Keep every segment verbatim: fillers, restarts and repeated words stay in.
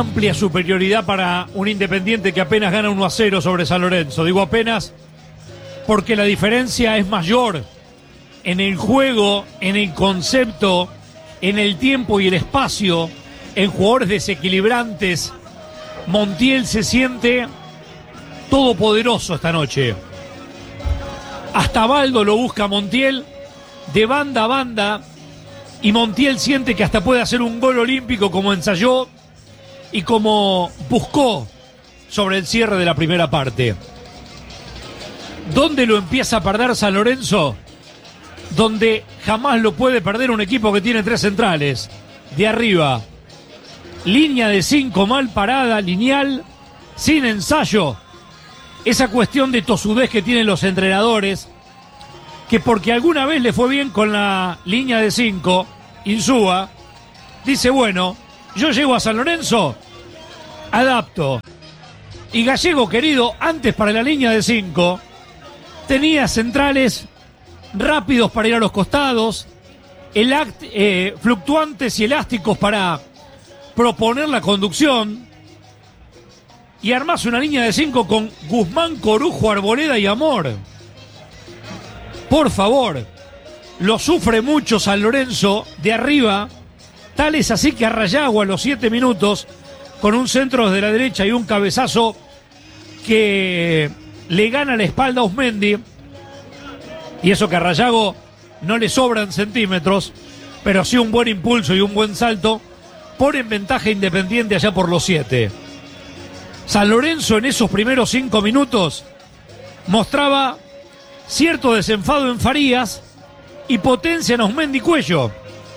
amplia superioridad para un Independiente que apenas gana uno a cero sobre San Lorenzo. Digo apenas porque la diferencia es mayor en el juego, en el concepto, en el tiempo y el espacio, en jugadores desequilibrantes. Montiel se siente todopoderoso esta noche. Hasta Baldo lo busca Montiel de banda a banda y Montiel siente que hasta puede hacer un gol olímpico como ensayó y como buscó sobre el cierre de la primera parte. ¿Dónde lo empieza a perder San Lorenzo? Donde jamás lo puede perder un equipo que tiene tres centrales. De arriba, línea de cinco mal parada, lineal, sin ensayo. Esa cuestión de tosudez que tienen los entrenadores, que porque alguna vez le fue bien con la línea de cinco, Insúa, dice, bueno, yo llego a San Lorenzo, adapto. Y Gallego, querido, antes para la línea de cinco, tenía centrales rápidos para ir a los costados, elact- eh, fluctuantes y elásticos para proponer la conducción, y armás una línea de cinco con Guzmán, Corujo, Arboleda y Amor. Por favor, lo sufre mucho San Lorenzo de arriba, tal es así que Arrayagua a los siete minutos, con un centro desde la derecha y un cabezazo que le gana la espalda a Osmendi, y eso que a Rayago no le sobran centímetros, pero sí un buen impulso y un buen salto, pone en ventaja Independiente allá por los siete. San Lorenzo en esos primeros cinco minutos mostraba cierto desenfado en Farías y potencia en Osmendi Cuello.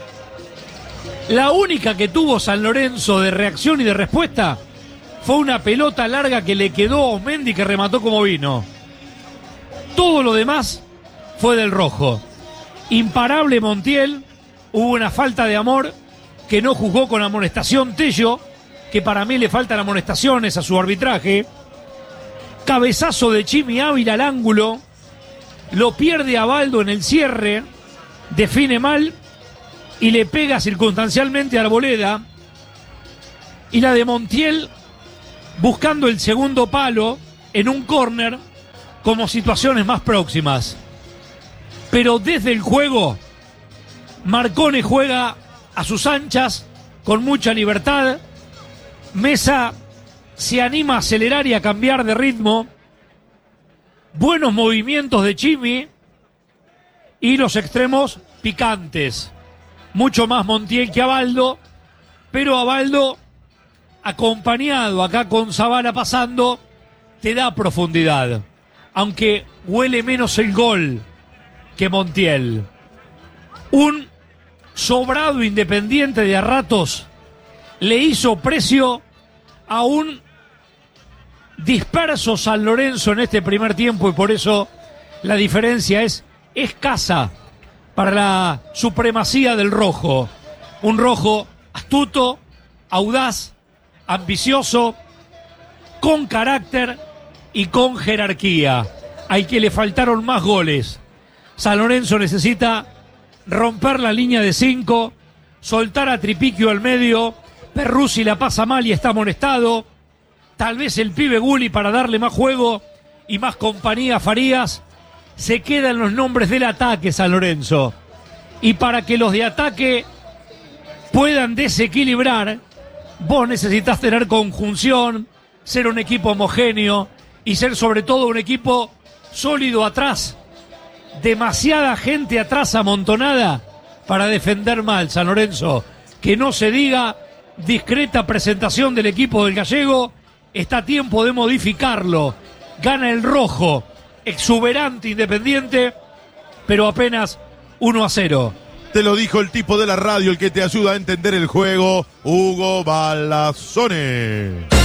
La única que tuvo San Lorenzo de reacción y de respuesta fue una pelota larga que le quedó a Osmendi que remató como vino. Todo lo demás fue del rojo. Imparable Montiel, hubo una falta de Amor que no jugó con amonestación Tello, que para mí le faltan amonestaciones a su arbitraje. Cabezazo de Chimi Ávila al ángulo, lo pierde a Baldo en el cierre, define mal y le pega circunstancialmente a Arboleda. Y la de Montiel buscando el segundo palo en un córner como situaciones más próximas. Pero desde el juego, Marcone juega a sus anchas, con mucha libertad. Mesa se anima a acelerar y a cambiar de ritmo. Buenos movimientos de Chimi. Y los extremos picantes. Mucho más Montiel que Abaldo. Pero Abaldo, acompañado acá con Zavala pasando, te da profundidad. Aunque huele menos el gol que Montiel. Un sobrado Independiente de a ratos le hizo precio a un disperso San Lorenzo en este primer tiempo, y por eso la diferencia es escasa para la supremacía del rojo. Un rojo astuto, audaz, ambicioso, con carácter y con jerarquía. Al que le faltaron más goles. San Lorenzo necesita romper la línea de cinco, soltar a Tripiquio al medio. Perruzzi la pasa mal y está amonestado. Tal vez el pibe Gulli para darle más juego y más compañía a Farías. Se quedan los nombres del ataque San Lorenzo. Y para que los de ataque puedan desequilibrar, vos necesitas tener conjunción, ser un equipo homogéneo y ser sobre todo un equipo sólido atrás. Demasiada gente atrás amontonada para defender mal San Lorenzo. Que no se diga discreta presentación del equipo del Gallego. Está a tiempo de modificarlo. Gana el rojo, exuberante Independiente, pero apenas uno a cero. Te lo dijo el tipo de la radio, el que te ayuda a entender el juego, Hugo Balazzone.